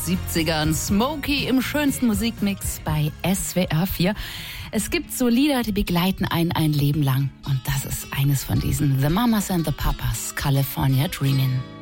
70ern, Smokey im schönsten Musikmix bei SWR 4. Es gibt so Lieder, die begleiten einen ein Leben lang. Und das ist eines von diesen. The Mamas and the Papas, California Dreamin'.